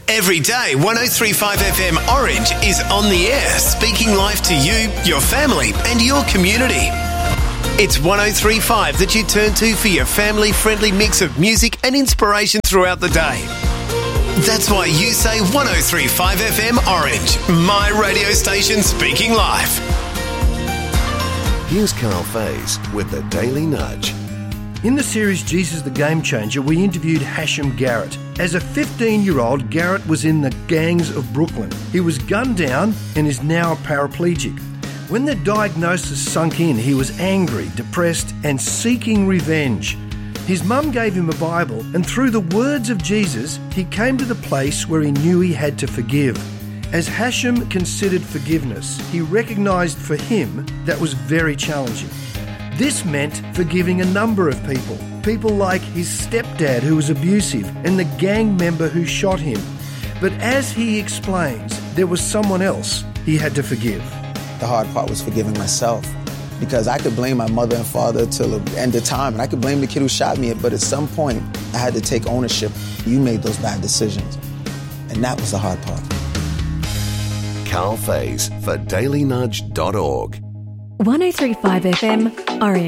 Every day, 103.5 FM Orange is on the air, speaking life to you, your family and your community. It's 103.5 that you turn to for your family-friendly mix of music and inspiration throughout the day. That's why you say 103.5 FM Orange, my radio station speaking life. Here's Carl Faze with the Daily Nudge. In the series Jesus the Game Changer, we interviewed Hashim Garrett. As a 15-year-old, Garrett was in the gangs of Brooklyn. He was gunned down and is now a paraplegic. When the diagnosis sunk in, he was angry, depressed and seeking revenge. His mum gave him a Bible, and through the words of Jesus, he came to the place where he knew he had to forgive. As Hashim considered forgiveness, he recognised for him that was very challenging. This meant forgiving a number of people. People like his stepdad who was abusive and the gang member who shot him. But as he explains, there was someone else he had to forgive. The hard part was forgiving myself, because I could blame my mother and father till the end of time, and I could blame the kid who shot me, but at some point I had to take ownership. You made those bad decisions, and that was the hard part. Carl Faze for dailynudge.org. 103.5 FM Orange.